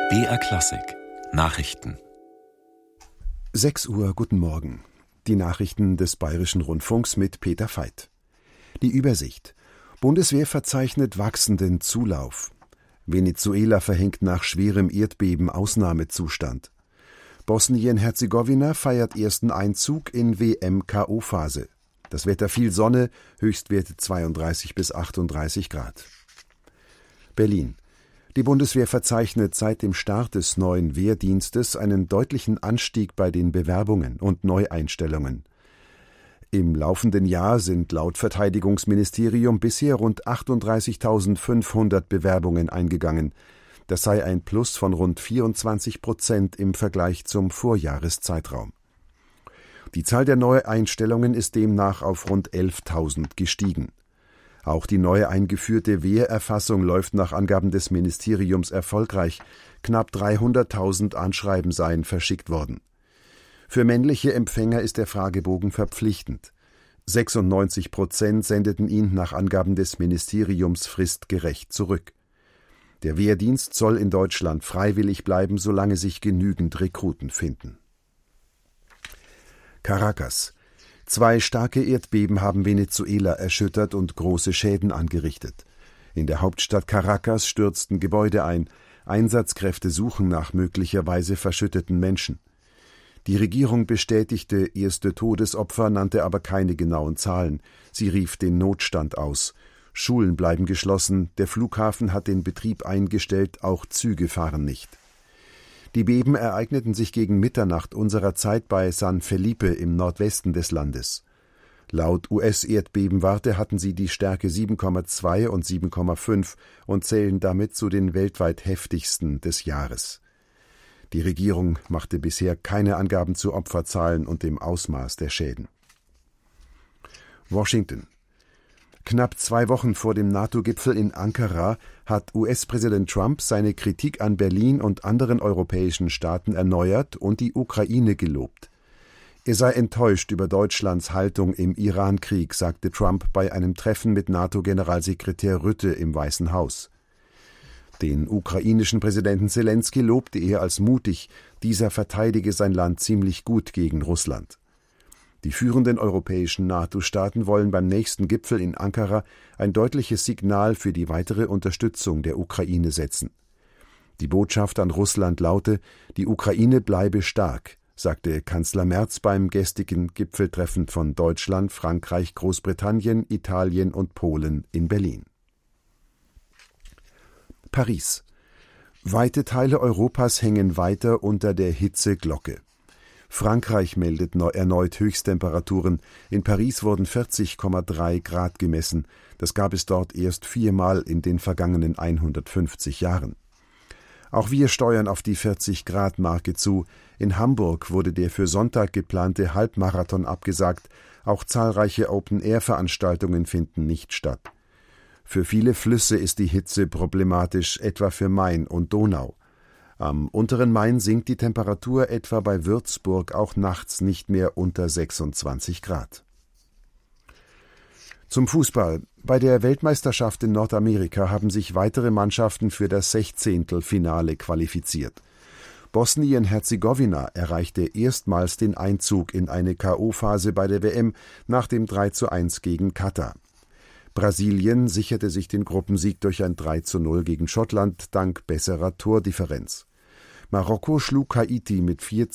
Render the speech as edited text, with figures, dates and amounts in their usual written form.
BR Klassik Nachrichten. 6 Uhr, guten Morgen. Die Nachrichten des Bayerischen Rundfunks mit Peter Veit. Die Übersicht. Bundeswehr verzeichnet wachsenden Zulauf. Venezuela verhängt nach schwerem Erdbeben Ausnahmezustand. Bosnien-Herzegowina feiert ersten Einzug in WM-KO-Phase. Das Wetter viel Sonne, Höchstwerte 32 bis 38 Grad. Berlin. Die Bundeswehr verzeichnet seit dem Start des neuen Wehrdienstes einen deutlichen Anstieg bei den Bewerbungen und Neueinstellungen. Im laufenden Jahr sind laut Verteidigungsministerium bisher rund 38.500 Bewerbungen eingegangen. Das sei ein Plus von rund 24% im Vergleich zum Vorjahreszeitraum. Die Zahl der Neueinstellungen ist demnach auf rund 11.000 gestiegen. Auch die neu eingeführte Wehrerfassung läuft nach Angaben des Ministeriums erfolgreich. Knapp 300.000 Anschreiben seien verschickt worden. Für männliche Empfänger ist der Fragebogen verpflichtend. 96% sendeten ihn nach Angaben des Ministeriums fristgerecht zurück. Der Wehrdienst soll in Deutschland freiwillig bleiben, solange sich genügend Rekruten finden. Caracas. 2 starke Erdbeben haben Venezuela erschüttert und große Schäden angerichtet. In der Hauptstadt Caracas stürzten Gebäude ein. Einsatzkräfte suchen nach möglicherweise verschütteten Menschen. Die Regierung bestätigte erste Todesopfer, nannte aber keine genauen Zahlen. Sie rief den Notstand aus. Schulen bleiben geschlossen, der Flughafen hat den Betrieb eingestellt, auch Züge fahren nicht. Die Beben ereigneten sich gegen Mitternacht unserer Zeit bei San Felipe im Nordwesten des Landes. Laut US-Erdbebenwarte hatten sie die Stärke 7,2 und 7,5 und zählen damit zu den weltweit heftigsten des Jahres. Die Regierung machte bisher keine Angaben zu Opferzahlen und dem Ausmaß der Schäden. Washington. Knapp 2 Wochen vor dem NATO-Gipfel in Ankara hat US-Präsident Trump seine Kritik an Berlin und anderen europäischen Staaten erneuert und die Ukraine gelobt. Er sei enttäuscht über Deutschlands Haltung im Iran-Krieg, sagte Trump bei einem Treffen mit NATO-Generalsekretär Rutte im Weißen Haus. Den ukrainischen Präsidenten Selenskyj lobte er als mutig, dieser verteidige sein Land ziemlich gut gegen Russland. Die führenden europäischen NATO-Staaten wollen beim nächsten Gipfel in Ankara ein deutliches Signal für die weitere Unterstützung der Ukraine setzen. Die Botschaft an Russland laute, die Ukraine bleibe stark, sagte Kanzler Merz beim gestrigen Gipfeltreffen von Deutschland, Frankreich, Großbritannien, Italien und Polen in Berlin. Paris. Weite Teile Europas hängen weiter unter der Hitzeglocke. Frankreich meldet erneut Höchsttemperaturen. In Paris wurden 40,3 Grad gemessen. Das gab es dort erst 4-mal in den vergangenen 150 Jahren. Auch wir steuern auf die 40-Grad-Marke zu. In Hamburg wurde der für Sonntag geplante Halbmarathon abgesagt. Auch zahlreiche Open-Air-Veranstaltungen finden nicht statt. Für viele Flüsse ist die Hitze problematisch, etwa für Main und Donau. Am unteren Main sinkt die Temperatur etwa bei Würzburg auch nachts nicht mehr unter 26 Grad. Zum Fußball. Bei der Weltmeisterschaft in Nordamerika haben sich weitere Mannschaften für das Sechzehntelfinale qualifiziert. Bosnien-Herzegowina erreichte erstmals den Einzug in eine KO-Phase bei der WM nach dem 3:1 gegen Katar. Brasilien sicherte sich den Gruppensieg durch ein 3:0 gegen Schottland dank besserer Tordifferenz. Marokko schlug Haiti mit 4:2